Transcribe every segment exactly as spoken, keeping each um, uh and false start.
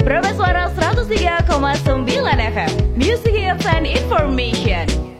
Praba Suara seratus tiga koma sembilan F M, Music Hits and Information.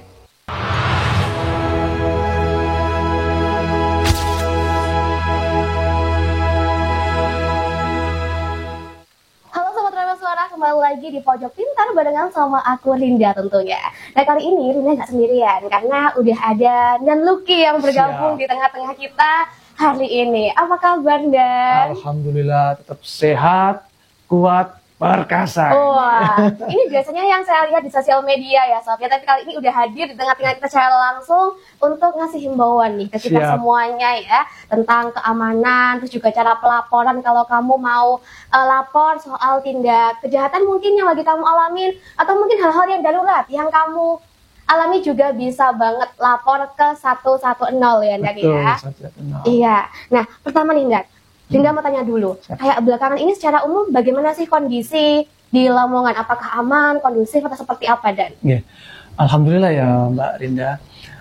Kembali lagi di Pojok Pintar barengan sama aku Rinda tentunya. Nah kali ini Rinda nggak sendirian karena udah ada Dan Lucky yang bergabung Siap. Di tengah-tengah kita hari ini. Apa kabar Dan? Alhamdulillah tetap sehat, kuat, perkasa. Wah, ini biasanya yang saya lihat di sosial media ya Sob ya, tapi kali ini udah hadir di tengah-tengah kita secara langsung untuk ngasih himbauan nih ke kita Siap. Semuanya ya tentang keamanan, terus juga cara pelaporan kalau kamu mau uh, lapor soal tindak kejahatan mungkin yang lagi kamu alamin atau mungkin hal-hal yang darurat yang kamu alami juga bisa banget lapor ke satu satu nol ya Dan ya. satu satu nol. Iya. Nah, pertama nih Dan, Rinda mau tanya dulu, kayak belakangan ini secara umum bagaimana sih kondisi di Lamongan? Apakah aman, kondusif, atau seperti apa, Dan? Yeah. Alhamdulillah ya Mbak Rinda,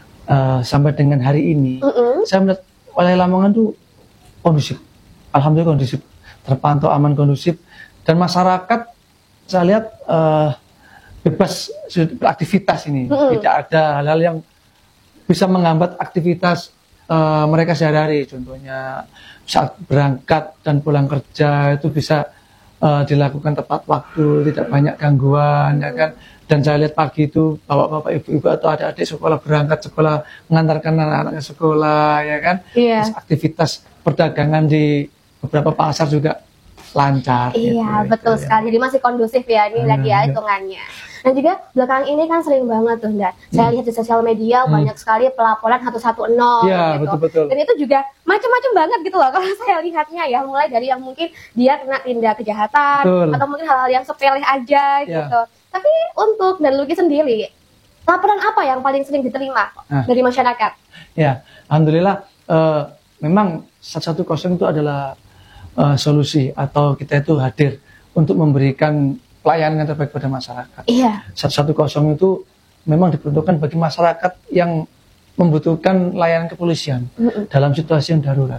uh, sampai dengan hari ini, mm-hmm. saya melihat wilayah Lamongan tuh kondusif. Alhamdulillah kondusif, terpantau aman kondusif, dan masyarakat saya lihat uh, bebas beraktivitas ini, mm-hmm. tidak ada hal-hal yang bisa menghambat aktivitas uh, mereka sehari-hari, contohnya saat berangkat dan pulang kerja itu bisa uh, dilakukan tepat waktu, tidak banyak gangguan, ya kan. Dan saya lihat pagi itu bapak-bapak, ibu-ibu atau adik-adik sekolah berangkat sekolah, mengantarkan anak-anaknya sekolah, ya kan. Iya. Terus aktivitas perdagangan di beberapa pasar juga lancar. Iya, gitu, betul gitu, sekali. Ya. Jadi masih kondusif ya ini hmm, lagi ya hitungannya. Dan juga belakangan ini kan sering banget tuh, Dan. Saya hmm. lihat di sosial media hmm. banyak sekali pelaporan satu satu nol ya, gitu. Betul-betul. Dan itu juga macam-macam banget gitu loh kalau saya lihatnya ya. Mulai dari yang mungkin dia kena tindak kejahatan betul. Atau mungkin hal-hal yang sepele aja ya. Gitu. Tapi untuk Dan Lucky sendiri, laporan apa yang paling sering diterima nah. dari masyarakat? Ya, Alhamdulillah uh, memang satu satu nol itu adalah Uh, solusi atau kita itu hadir untuk memberikan pelayanan yang terbaik pada masyarakat. Iya. satu satu nol itu memang diperuntukkan bagi masyarakat yang membutuhkan layanan kepolisian mm-mm. dalam situasi yang darurat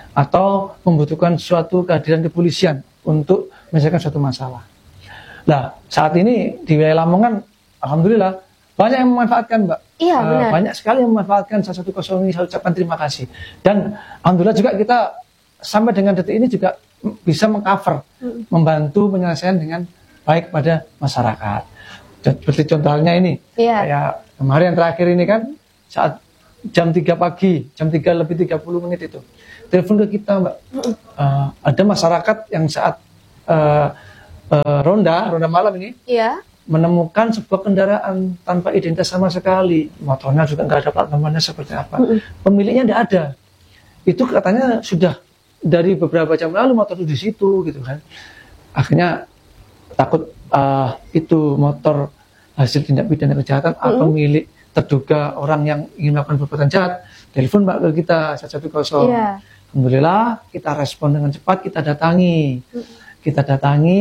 atau membutuhkan suatu kehadiran kepolisian untuk menyelesaikan suatu masalah. Nah, saat ini di wilayah Lamongan, alhamdulillah banyak yang memanfaatkan, Mbak. Iya, benar. Uh, banyak sekali yang memanfaatkan satu satu nol ini. Saya ucapkan terima kasih. Dan alhamdulillah juga kita sampai dengan detik ini juga bisa mengcover, hmm. membantu penyelesaian dengan baik pada masyarakat. Seperti contohnya ini, yeah. kayak kemarin terakhir ini kan, saat jam tiga pagi, jam tiga lebih tiga puluh menit itu, telepon ke kita Mbak, hmm. uh, ada masyarakat yang saat uh, uh, ronda, ronda malam ini, yeah. menemukan sebuah kendaraan tanpa identitas sama sekali, motornya juga nggak ada plat nomornya seperti apa, hmm. pemiliknya nggak ada, itu katanya sudah dari beberapa jam lalu motor itu di situ gitu kan. Akhirnya takut uh, itu motor hasil tindak pidana kejahatan mm. atau milik terduga orang yang ingin melakukan perbuatan jahat, telepon Mbak ke kita satu satu nol. Yeah. Alhamdulillah kita respon dengan cepat, kita datangi. Mm. Kita datangi,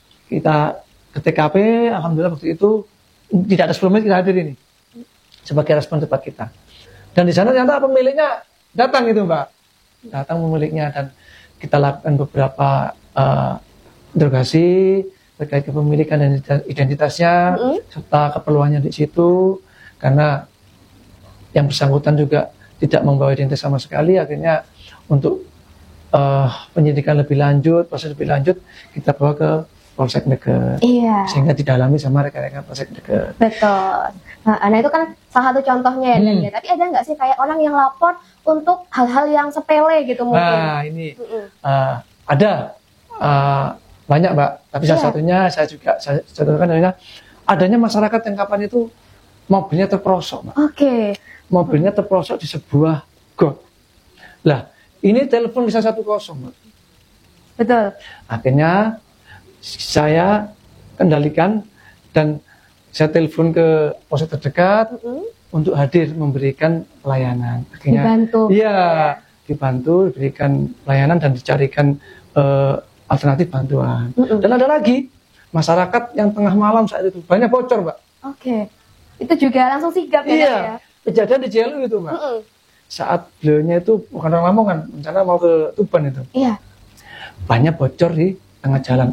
kita ke T K P, alhamdulillah waktu itu tidak ada sepuluh menit kita hadir ini. Sebagai respon cepat kita. Dan di sana ternyata pemiliknya datang itu Mbak. Datang pemiliknya dan kita lakukan beberapa uh, interogasi terkait kepemilikan dan identitasnya mm-hmm. serta keperluannya di situ, karena yang bersangkutan juga tidak membawa identitas sama sekali. Akhirnya untuk uh, penyidikan lebih lanjut, proses lebih lanjut kita bawa ke Polsek Deket, iya. sehingga didalami sama rekan-rekan Polsek Deket. Betul. Nah, nah itu kan salah satu contohnya ya, hmm. Dan ya. Tapi ada nggak sih kayak orang yang lapor untuk hal-hal yang sepele gitu mungkin? Nah ini uh, ada uh, banyak Mbak. Tapi yeah. salah satunya saya juga saya contohkan adalah adanya masyarakat yang kapan itu mobilnya terperosok, Mbak. Oke. Okay. Mobilnya terperosok di sebuah got. Lah ini telepon bisa satu kosong, Mbak. Betul. Akhirnya saya kendalikan dan saya telepon ke polsek terdekat mm-hmm. untuk hadir memberikan pelayanan. Akhirnya, dibantu. Iya, dibantu, diberikan pelayanan dan dicarikan uh, alternatif bantuan. Mm-hmm. Dan ada lagi masyarakat yang tengah malam saat itu banyak bocor, Mbak. Oke, itu juga langsung sigap ya? Iya, ya? Kejadian di J L U itu, Mbak. Mm-hmm. Saat beliaunya itu bukan orang Lamongan, rencana mau ke Tuban itu. Iya. Banyak bocor di tengah jalan, Pak.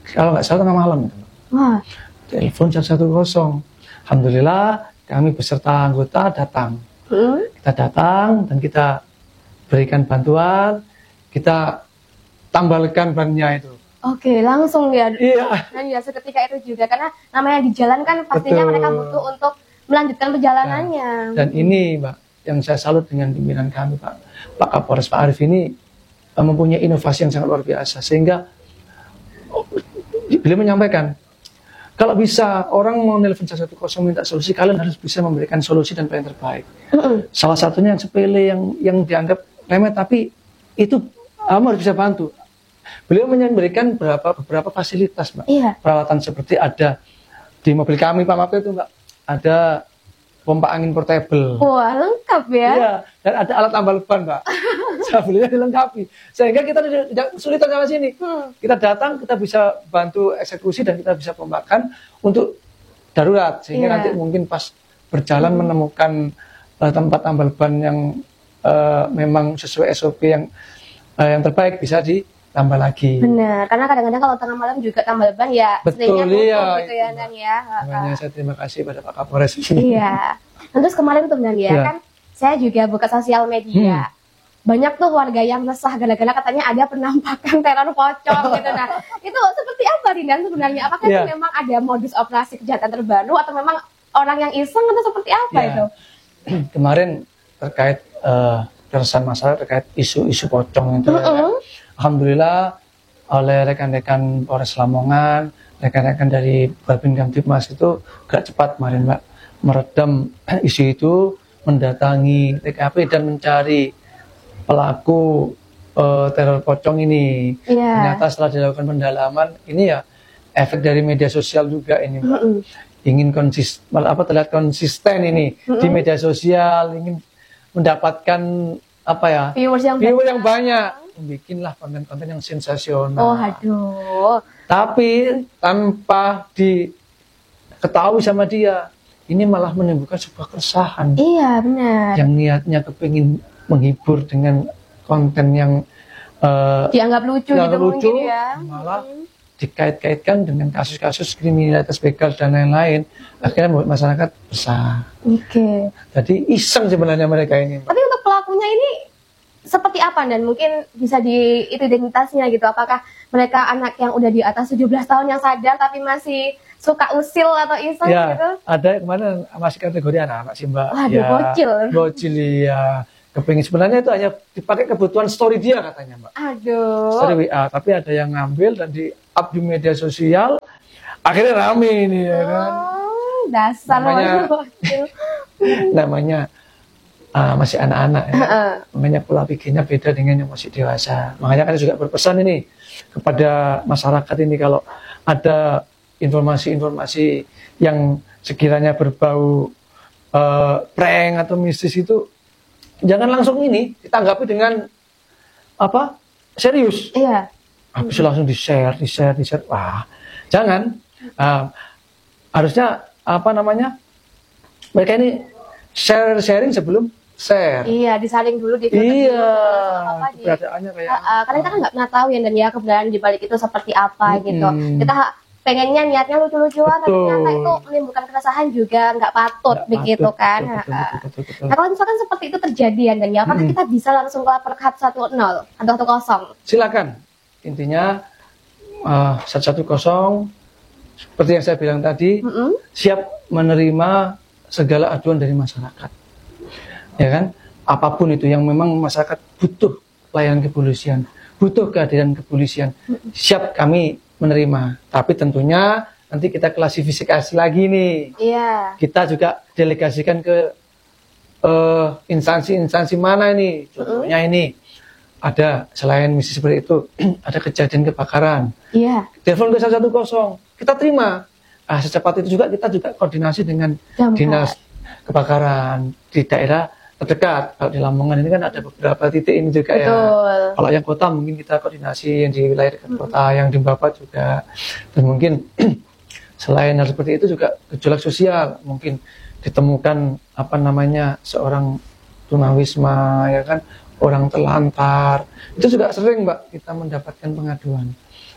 kalau nggak salah tengah malam itu. Wah. Telepon satu satu nol. Alhamdulillah kami beserta anggota datang. Hmm? Kita datang dan kita berikan bantuan, kita tambalkan bannya itu. Oke, langsung ya. Iya. Dan ya seketika itu juga karena namanya di jalan kan pastinya Betul. mereka butuh untuk melanjutkan perjalanannya. Dan ini Mbak, yang saya salut dengan pimpinan kami Pak, Pak Kapolres Pak Arif ini uh, mempunyai inovasi yang sangat luar biasa. Sehingga oh, beliau menyampaikan, kalau bisa orang mau nelpon satu satu nol minta solusi, kalian harus bisa memberikan solusi dan plan terbaik. Mm-mm. Salah satunya yang sepele, yang yang dianggap remeh, tapi itu kamu harus bisa bantu. Beliau memberikan beberapa beberapa fasilitas, Mbak. Iya. Peralatan seperti ada di mobil kami Pak Mapel itu, Mbak, ada pompa angin portable. Wah, lengkap ya. Iya, dan ada alat tambal ban, Mbak. Beliau dilengkapi. Sehingga kita tidak, tidak kesulitan sama sini. Hmm. Kita datang, kita bisa bantu eksekusi dan kita bisa pompakan untuk darurat. Sehingga Iya. nanti mungkin pas berjalan menemukan uh, tempat tambal ban yang uh, memang sesuai S O P yang uh, yang terbaik bisa ditambah lagi. Benar, karena kadang-kadang kalau tengah malam juga tambal ban ya Betul, seringnya butuh iya. gitu ya Nan ya. Makanya saya terima kasih pada Pak Kapolres. Iya. Nah, terus kemarin tuh Nan ya, Iya. kan saya juga buka sosial media. Hmm. Banyak tuh warga yang resah gara-gara katanya ada penampakan teror pocong gitu. Nah, itu seperti apa Rindan sebenarnya? Apakah Iya. itu memang ada modus operasi kejahatan terbaru atau memang orang yang iseng atau seperti apa Ya. itu? Kemarin terkait uh, keresahan masalah terkait isu-isu pocong itu, ya kan? Mm-mm. Alhamdulillah oleh rekan-rekan Polres Lamongan, rekan-rekan dari Babin Kamtibmas itu gak cepat kemarin Mbak meredam isu itu, mendatangi T K P dan mencari pelaku uh, teror pocong ini. Iya. Ternyata setelah dilakukan pendalaman, ini ya efek dari media sosial juga ini Mbak. Mm-mm. Ingin konsisten, apa terlihat konsisten ini Mm-mm. di media sosial, ingin mendapatkan apa ya Viewers yang viewer banyak. yang banyak, bikinlah konten-konten yang sensasional. Oh, aduh. Tapi tanpa diketahui sama dia, ini malah menimbulkan sebuah keresahan. Iya, benar. Yang niatnya kepingin menghibur dengan konten yang eh, Dianggap lucu yang gitu lucu, mungkin ya. malah dikait-kaitkan dengan kasus-kasus kriminalitas begal dan lain-lain, akhirnya membuat masyarakat resah. Oke. Jadi iseng sebenarnya mereka ini. Tapi untuk pelakunya ini seperti apa dan mungkin bisa di itu identitasnya gitu. Apakah mereka anak yang udah di atas tujuh belas tahun yang sadar tapi masih suka usil atau iseng Ya, gitu? ada kemarin masih kategori anak-anak sih Mbak. Waduh, ya, bocil. Bocil ya. Kepingin sebenarnya itu hanya dipakai kebutuhan story dia katanya Mbak. Aduh. Story W A, tapi ada yang ngambil dan di up di media sosial. Akhirnya rame ini ya kan. Oh, dasar Namanya- bocil. Namanya ah, masih anak-anak ya. Heeh. Makanya pola pikirnya beda dengan yang masih dewasa. Makanya kan juga berpesan ini kepada masyarakat ini, kalau ada informasi-informasi yang sekiranya berbau eh, prank atau mistis itu, jangan langsung ini ditanggapi dengan apa serius. Iya. Habis itu langsung di share, di share, di share. Wah, jangan. Ah, harusnya apa namanya? Mereka ini share sharing sebelum share. Iya, disaring dulu di Iya, apa di keberadaannya kayak Uh, uh, karena kita kan nggak pernah tahu ya dan ya keberadaan di balik itu seperti apa Mm-mm. gitu. Kita ha- pengennya niatnya lucu-lucuan, tapi Betul. ternyata itu menimbulkan keresahan juga nggak patut Nggak begitu patut, kan. betul, betul, Uh, betul, betul, betul. Nah kalau misalkan seperti itu terjadi ya dan ya, apakah Mm-mm. kita bisa langsung lapor ke satu satu nol atau satu kosong? Silakan. Intinya uh, satu satu nol seperti yang saya bilang tadi, Mm-mm. siap menerima segala aduan dari masyarakat. Ya kan? Apapun itu yang memang masyarakat butuh pelayanan kepolisian, butuh kehadiran kepolisian, siap kami menerima. Tapi tentunya nanti kita klasifikasi lagi nih. Iya. Kita juga delegasikan ke eh, instansi-instansi mana ini. Contohnya ini ada, selain misi seperti itu, ada kejadian kebakaran. Iya. Telepon ke satu satu nol, kita terima. Ah, secepat itu juga kita juga koordinasi dengan Dampak. dinas kebakaran di daerah terdekat. Kalau di Lamongan ini kan ada beberapa titik ini juga ya. Betul. Kalau yang kota mungkin kita koordinasi yang di wilayah dekat kota, yang di Bapak juga. Dan mungkin selain hal seperti itu juga gejolak sosial, mungkin ditemukan apa namanya seorang tunawisma ya kan, orang terlantar. Itu juga sering Mbak kita mendapatkan pengaduan.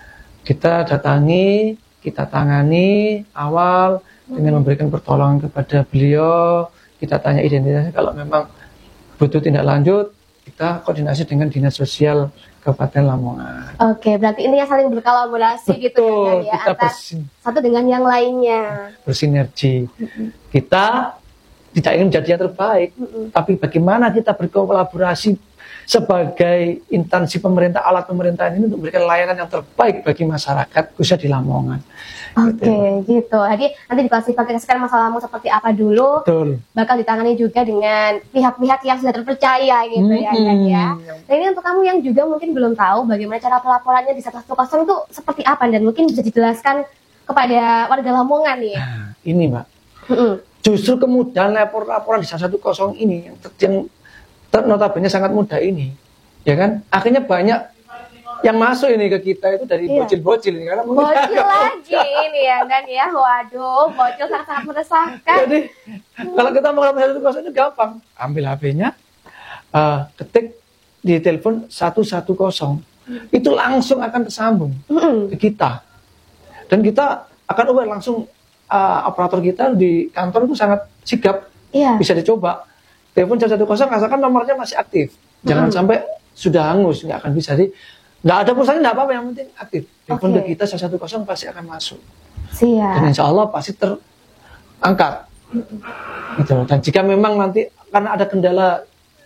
kita datangi, kita tangani awal dengan memberikan pertolongan kepada beliau, kita tanya identitasnya, kalau memang butuh tindak lanjut, kita koordinasi dengan Dinas Sosial Kabupaten Lamongan. Oke, berarti ini yang saling berkolaborasi gitu kan ya, kita antar bersin- satu dengan yang lainnya. bersinergi. Kita tidak ingin menjadi yang terbaik, tapi bagaimana kita berkolaborasi sebagai instansi pemerintah, alat pemerintahan ini untuk memberikan layanan yang terbaik bagi masyarakat, khususnya di Lamongan. Oke, gitu. Jadi nanti diklasifikasikan masalahmu seperti apa dulu, Betul. bakal ditangani juga dengan pihak-pihak yang sudah terpercaya gitu ya kan ya. Nah ini untuk kamu yang juga mungkin belum tahu bagaimana cara pelaporannya di satu satu nol itu seperti apa, dan mungkin bisa dijelaskan kepada warga Lamongan nih. Nah, ini Mbak, Mm-mm. justru kemudahan lapor-laporan di satu satu nol ini yang, ter- yang ter- notabene sangat mudah ini, ya kan? Akhirnya banyak yang masuk ini ke kita itu dari Iya. bocil-bocil ini, karena mungkin Bocil agak lagi ini ya dan ya, waduh, bocil sangat-sangat meresahkan. Jadi kalau kita mau ngelaporin satu satu nol itu gampang, ambil H P-nya, uh, ketik di telepon satu satu nol, itu langsung akan tersambung Mm-mm. ke kita, dan kita akan aware langsung. Uh, operator kita di kantor itu sangat sigap, Iya. bisa dicoba. Telepon satu satu nol asalkan nomornya masih aktif, jangan Mm. sampai sudah hangus, nggak akan bisa. Jadi nggak ada pulsanya, nggak apa-apa, yang penting aktif. Telepon Oke. ke kita satu satu nol pasti akan masuk. Dan Siap. insya Allah pasti terangkat. Gitu. Dan jika memang nanti karena ada kendala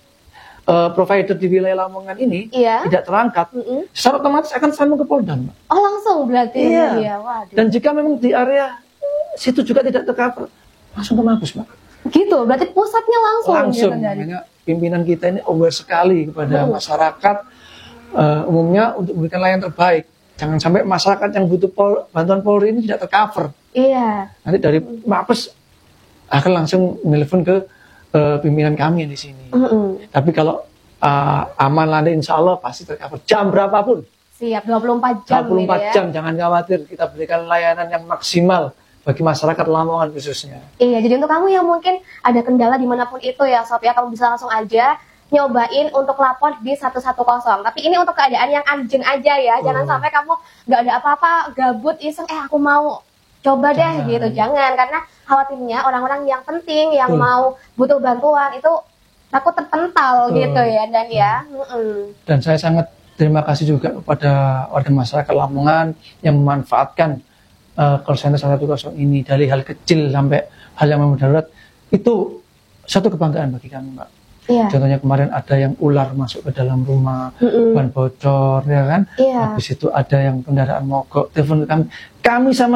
uh, provider di wilayah Lamongan ini Iya. tidak terangkat, Mm-mm. secara otomatis akan sambung ke Polda, Mbak. Oh langsung berarti Iya. ya, waduh. Dan jika memang di area situ juga tidak tercover, langsung ke Mabes, Mbak. Gitu, berarti pusatnya langsung. Langsung. gitu, dari- Makanya pimpinan kita ini aware sekali kepada Hmm. masyarakat uh, umumnya untuk memberikan layanan terbaik. Jangan sampai masyarakat yang butuh pol- bantuan Polri ini tidak tercover. Iya. Nanti dari Mabes akan langsung menelpon ke uh, pimpinan kami yang di sini. Mm-mm. Tapi kalau uh, aman nanti insya Allah pasti tercover. Jam berapapun, Siap, dua puluh empat jam. dua puluh empat ini ya. jam, jangan khawatir. Kita berikan layanan yang maksimal bagi masyarakat Lamongan khususnya. Iya, jadi untuk kamu yang mungkin ada kendala dimanapun itu ya Sob, ya kamu bisa langsung aja nyobain untuk lapor di satu satu nol. Tapi ini untuk keadaan yang urgent aja ya, jangan Oh. sampai kamu nggak ada apa-apa, gabut, iseng, eh aku mau coba deh Jangan. gitu, jangan. Karena khawatirnya orang-orang yang penting, yang Betul. mau butuh bantuan itu takut terpental Betul. gitu ya, dan ya. Mm-mm. Dan saya sangat terima kasih juga kepada warga masyarakat Lamongan yang memanfaatkan uh, call center satu satu nol ini, dari hal kecil sampai hal yang memang darurat. Itu satu kebanggaan bagi kami, Mbak. Iya. Contohnya kemarin ada yang ular masuk ke dalam rumah, Mm-mm. ban bocor, ya kan? Iya. Habis itu ada yang kendaraan mogok, telepon ke kami. Kami sama